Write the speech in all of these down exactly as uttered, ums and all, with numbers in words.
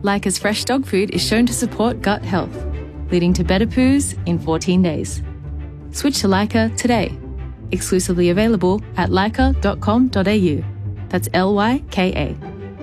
Leica's fresh dog food is shown to support gut health, leading to better poos in fourteen days. Switch to Leica today. Exclusively available at leica dot com dot a u. That's L Y K A.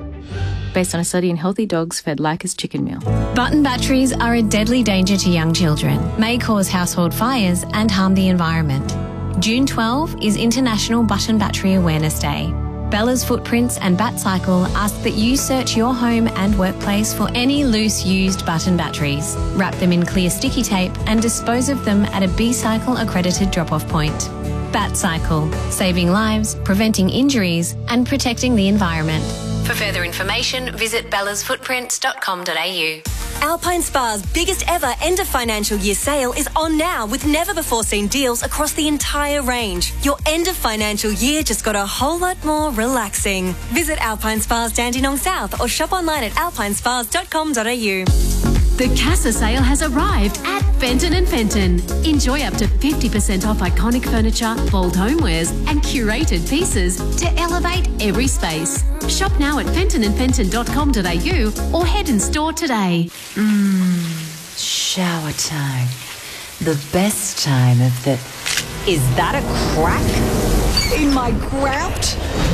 Based on a study in healthy dogs fed Leica's chicken meal. Button batteries are a deadly danger to young children, may cause household fires and harm the environment. June twelfth is International Button Battery Awareness Day. Bella's Footprints and BatCycle ask that you search your home and workplace for any loose used button batteries. Wrap them in clear sticky tape and dispose of them at a B-Cycle accredited drop-off point. BatCycle, saving lives, preventing injuries and protecting the environment. For further information, visit bellas footprints dot com dot a u. Alpine Spa's biggest ever end of financial year sale is on now with never before seen deals across the entire range. Your end of financial year just got a whole lot more relaxing. Visit Alpine Spas Dandenong South or shop online at alpine spas dot com dot a u. The Casa sale has arrived at Fenton and Fenton. Enjoy up to fifty percent off iconic furniture, bold homewares and curated pieces to elevate every space. Shop now at fenton and fenton dot com dot a u or head in store today. Mmm, shower time. The best time of the... Is that a crack in my grout?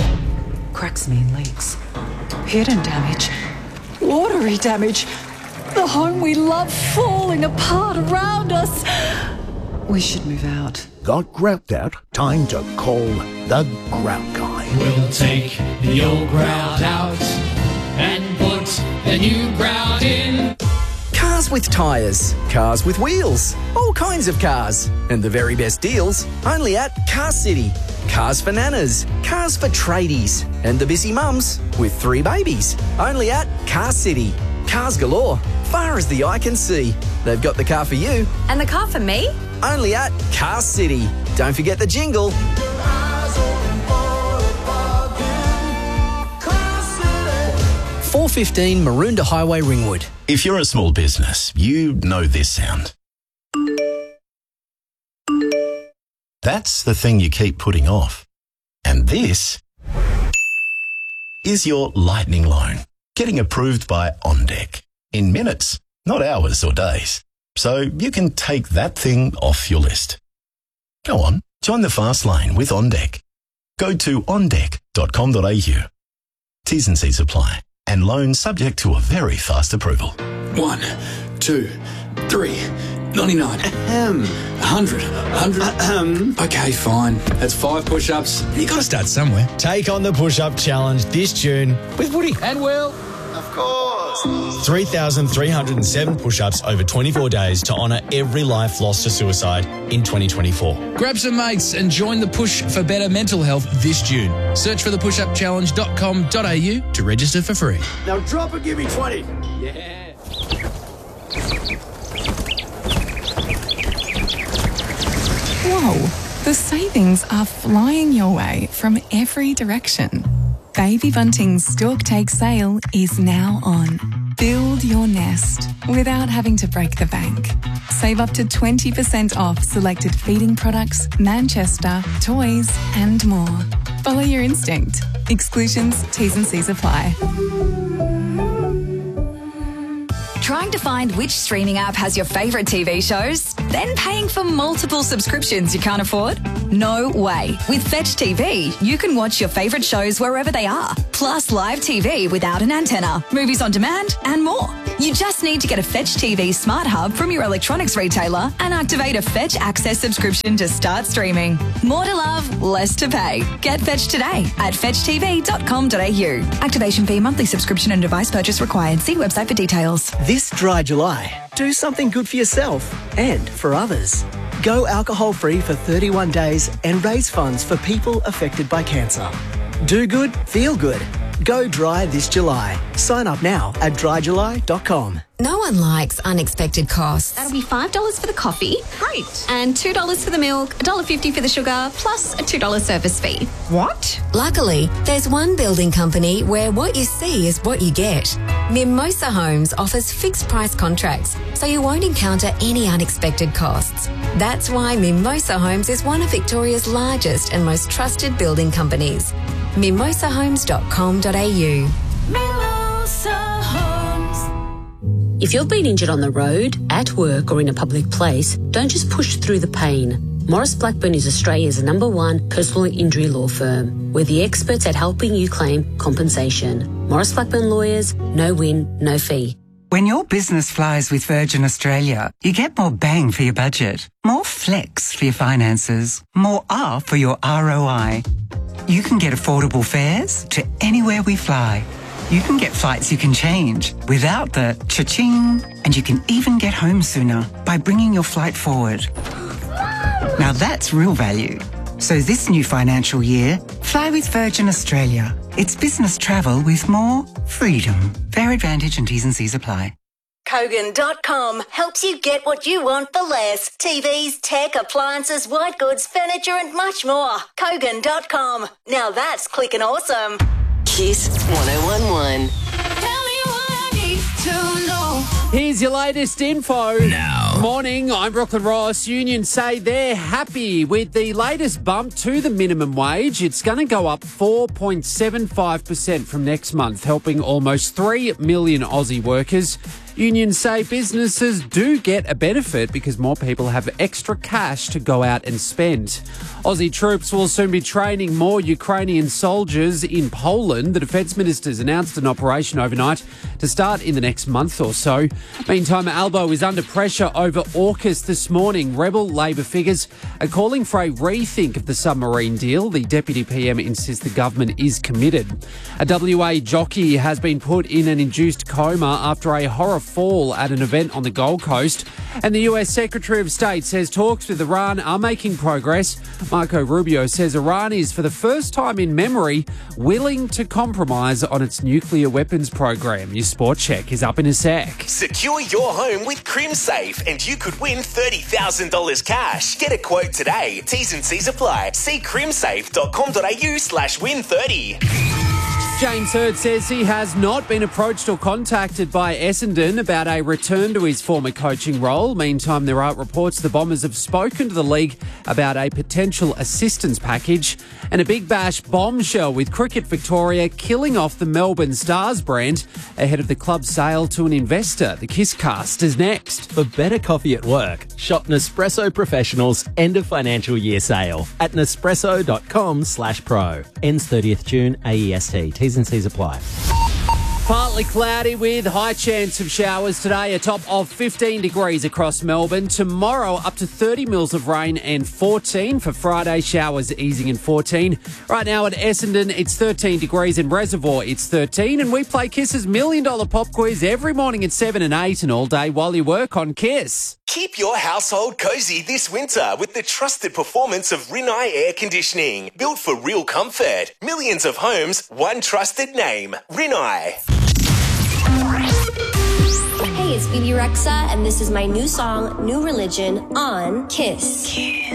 Cracks mean leaks. Hidden damage. Watery damage. The home we love falling apart around us. We should move out. Got grout out? Time to call the Grout Guy. We'll take the old grout out and put the new grout in. Cars with tyres, cars with wheels, all kinds of cars. And the very best deals only at Car City. Cars for nanas, cars for tradies, and the busy mums with three babies. Only at Car City. Cars galore, far as the eye can see. They've got the car for you. And the car for me? Only at Car City. Don't forget the jingle. four fifteen Maroondah Highway, Ringwood. If you're a small business, you know this sound. That's the thing you keep putting off. And this is your lightning loan, getting approved by OnDeck in minutes, not hours or days. So you can take that thing off your list. Go on, join the fast lane with OnDeck. Go to on deck dot com dot a u. T's and C's apply, and loan subject to a very fast approval. One, two, three, ninety-nine, ahem, a hundred, a hundred, ahem. Okay, fine. That's five push-ups. You got to start somewhere. Take on the push-up challenge this June with Woody And Will. Of course. three thousand three hundred seven push-ups over twenty-four days to honour every life lost to suicide in twenty twenty-four. Grab some mates and join the push for better mental health this June. Search for the push up challenge dot com dot a u to register for free. Now drop and give me twenty. Yeah. Whoa, the savings are flying your way from every direction. Baby Bunting's Stork Take sale is now on. Build your nest without having to break the bank. Save up to twenty percent off selected feeding products, Manchester, toys and more. Follow your instinct. Exclusions, T's and C's apply. Trying to find which streaming app has your favourite T V shows? Then paying for multiple subscriptions you can't afford? No way. With Fetch T V, you can watch your favourite shows wherever they are, plus live T V without an antenna, movies on demand and more. You just need to get a Fetch T V Smart Hub from your electronics retailer and activate a Fetch Access subscription to start streaming. More to love, less to pay. Get Fetch today at fetch t v dot com dot a u. Activation fee, monthly subscription and device purchase required. See website for details. This dry July, do something good for yourself and for others. Go alcohol-free for thirty-one days and raise funds for people affected by cancer. Do good, feel good. Go dry this July. Sign up now at dry july dot com. No one likes unexpected costs. That'll be five dollars for the coffee. Great. And two dollars for the milk, one dollar fifty for the sugar, plus a two dollars service fee. What? Luckily, there's one building company where what you see is what you get. Mimosa Homes offers fixed price contracts, so you won't encounter any unexpected costs. That's why Mimosa Homes is one of Victoria's largest and most trusted building companies. mimosa homes dot com dot a u. Mimosa Homes. If you've been injured on the road, at work or in a public place, don't just push through the pain. Maurice Blackburn is Australia's number one personal injury law firm. We're the experts at helping you claim compensation. Maurice Blackburn Lawyers, no win, no fee. When your business flies with Virgin Australia, you get more bang for your budget, more flex for your finances, more R for your R O I. You can get affordable fares to anywhere we fly. You can get flights you can change without the cha-ching, and you can even get home sooner by bringing your flight forward. Now that's real value. So this new financial year, fly with Virgin Australia. It's business travel with more freedom. Fare advantage and T's and C's apply. Kogan dot com helps you get what you want for less. T Vs, tech, appliances, white goods, furniture and much more. Kogan dot com. Now that's clicking awesome. Kiss one oh one one. Here's your latest info. Now. Morning, I'm Brooklyn Ross. Unions say they're happy with the latest bump to the minimum wage. It's going to go up four point seven five percent from next month, helping almost three million Aussie workers. Unions say businesses do get a benefit because more people have extra cash to go out and spend. Aussie troops will soon be training more Ukrainian soldiers in Poland. The Defence Minister's announced an operation overnight to start in the next month or so. Meantime, Albo is under pressure over AUKUS this morning. Rebel Labor figures are calling for a rethink of the submarine deal. The Deputy P M insists the government is committed. A W A jockey has been put in an induced coma after a horror fall at an event on the Gold Coast. And the U S Secretary of State says talks with Iran are making progress. Marco Rubio says Iran is, for the first time in memory, willing to compromise on its nuclear weapons program. Your sport check is up in a sec. Secure your home with CrimSafe and you could win thirty thousand dollars cash. Get a quote today. T's and C's apply. See crimsafe dot com dot a u slash win thirty. James Hird says he has not been approached or contacted by Essendon about a return to his former coaching role. Meantime, there are reports the Bombers have spoken to the league about a potential assistance package. And a Big Bash bombshell with Cricket Victoria killing off the Melbourne Stars brand ahead of the club's sale to an investor. The Kisscast is next. For better coffee at work, shop Nespresso Professional's end of financial year sale at nespresso dot com slash pro. Ends thirtieth June, A E S T. T's and C's apply. Partly cloudy with high chance of showers today, a top of fifteen degrees across Melbourne. Tomorrow up to thirty mils of rain and fourteen. For Friday, showers easing in fourteen. Right now at Essendon, it's thirteen degrees. In Reservoir, it's thirteen. And we play Kiss's Million Dollar Pop Quiz every morning at seven and eight and all day while you work on Kiss. Keep your household cozy this winter with the trusted performance of Rinnai Air Conditioning. Built for real comfort. Millions of homes, one trusted name. Rinnai. Hey, it's Phoebe Rexa, and this is my new song, New Religion, on Kiss. Kiss.